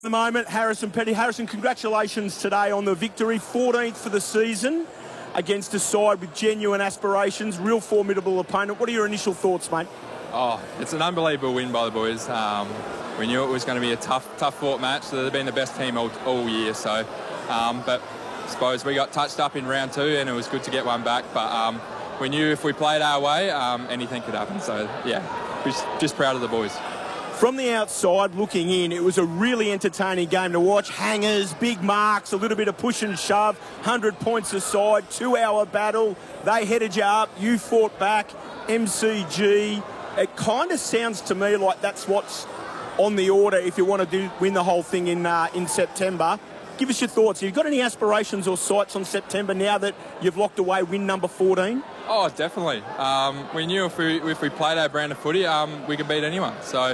The moment, Harrison Petty. Harrison, congratulations today on the victory, 14th for the season against a side with genuine aspirations, real formidable opponent. What are your initial thoughts, mate? Oh, it's an unbelievable win by the boys. We knew it was going to be a tough-fought match. They've been the best team all year, so. But I suppose we got touched up in round 2, and it was good to get one back. But we knew if we played our way, anything could happen. So yeah, just proud of the boys. From the outside looking in, it was a really entertaining game to watch. Hangers, big marks, a little bit of push and shove, 100 points aside, 2-hour battle. They headed you up, you fought back, MCG. It kind of sounds to me like that's what's on the order if you want to win the whole thing in September. Give us your thoughts. Have you got any aspirations or sights on September now that you've locked away win number 14? Oh, definitely. We knew if we played our brand of footy, we could beat anyone. So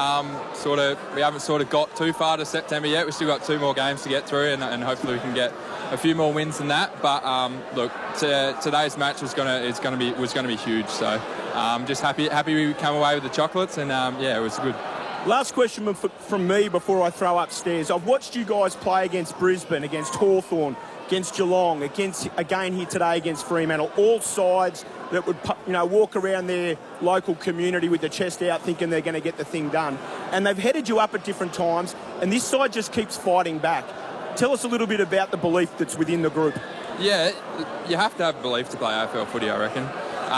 we haven't got too far to September yet. We've still got 2 more games to get through, and hopefully we can get a few more wins than that. But look, today's match was going to be huge. So just happy we come away with the chocolates, and yeah, it was good. Last question from me before I throw upstairs. I've watched you guys play against Brisbane, against Hawthorn, against Geelong, again here today against Fremantle. All sides that would walk around their local community with the chest out thinking they're going to get the thing done. And they've headed you up at different times, and this side just keeps fighting back. Tell us a little bit about the belief that's within the group. Yeah, you have to have belief to play AFL footy, I reckon.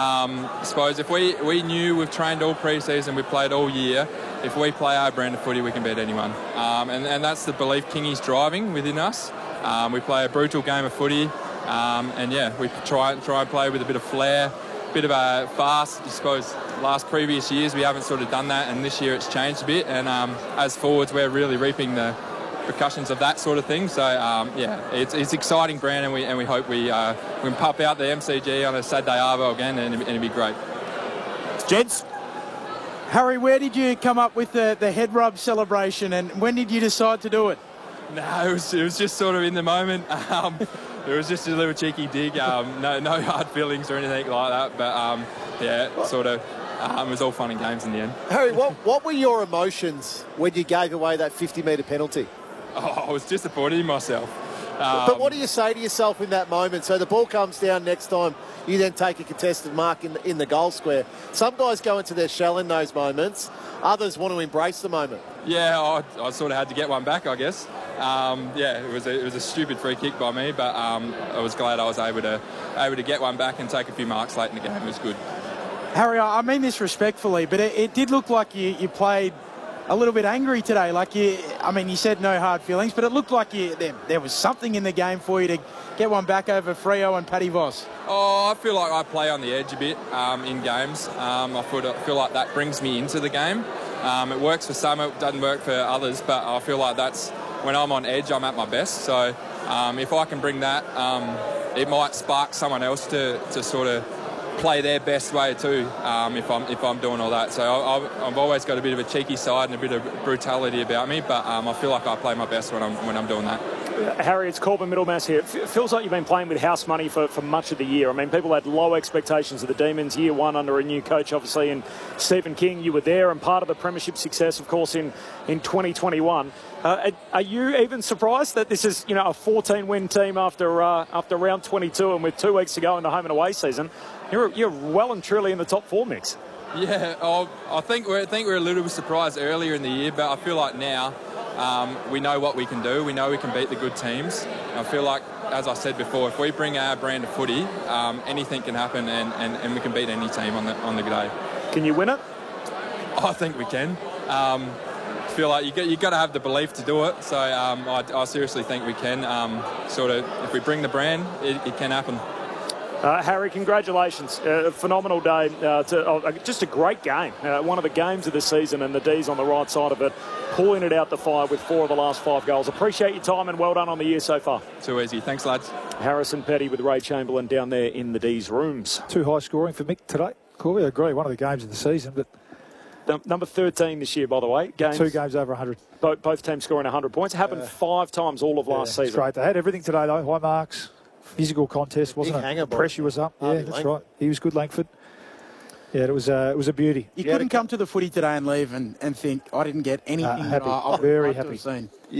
I suppose if we knew we've trained all pre-season, we've played all year, if we play our brand of footy, we can beat anyone. And that's the belief Kingy's driving within us. We play a brutal game of footy, and yeah, we try and play with a bit of flair, a bit of a fast. I suppose previous years we haven't sort of done that, and this year it's changed a bit. And as forwards, we're really reaping the repercussions of that sort of thing. So yeah, it's exciting brand, and we hope we can pop out the MCG on a Saturday arvo again, and it'd be great. Gents. Harry, where did you come up with the head rub celebration, and when did you decide to do it? No, it was just sort of in the moment. It was just a little cheeky dig. No hard feelings or anything like that. But yeah, it was all fun and games in the end. Harry, what were your emotions when you gave away that 50-metre penalty? Oh, I was disappointed in myself. But what do you say to yourself in that moment? So the ball comes down next time, you then take a contested mark in the goal square. Some guys go into their shell in those moments. Others want to embrace the moment. Yeah, I sort of had to get one back, I guess. Yeah, it was a stupid free kick by me, but I was glad I was able to get one back and take a few marks late in the game. It was good. Harry, I mean this respectfully, but it did look like you played a little bit angry today. Like you said no hard feelings, but it looked like there was something in the game for you to get one back over Freo and Paddy Voss. Oh, I feel like I play on the edge a bit in games. I feel like that brings me into the game. It works for some, it doesn't work for others, but I feel like that's when I'm on edge, I'm at my best. So if I can bring that, it might spark someone else to sort of play their best way too, if I'm doing all that. So I've always got a bit of a cheeky side and a bit of brutality about me, but I feel like I play my best when I'm doing that. Harry, it's Corbin Middlemass here. It feels like you've been playing with house money for much of the year. I mean, people had low expectations of the Demons, year one under a new coach, obviously, and Stephen King. You were there and part of the premiership success, of course, in 2021. Are you even surprised that this is, a 14-win team after round 22 and with 2 weeks to go in the home and away season? You're well and truly in the top 4 mix. Yeah, I think we're a little bit surprised earlier in the year, but I feel like now we know what we can do. We know we can beat the good teams. I feel like, as I said before, if we bring our brand of footy, anything can happen, and we can beat any team on the good day. Can you win it? I think we can. I feel like you got to have the belief to do it. So I seriously think we can. If we bring the brand, it can happen. Harry, congratulations. Phenomenal day. Just a great game. One of the games of the season, and the D's on the right side of it, pulling it out the fire with 4 of the last 5 goals. Appreciate your time and well done on the year so far. Too easy. Thanks, lads. Harrison Petty with Ray Chamberlain down there in the D's rooms. Too high scoring for Mick today. Corby, I agree. One of the games of the season, but number 13 this year, by the way. 2 games over 100. Both teams scoring 100 points. Happened 5 times all of last season. That's great. They had everything today, though. High marks. Physical contest, wasn't it? Hanger Pressure was up. Yeah, that's right. He was good, Langford. Yeah, it was a beauty. You couldn't come to the footy today and leave and think, I didn't get anything that Happy. I would Very like to happy. have seen.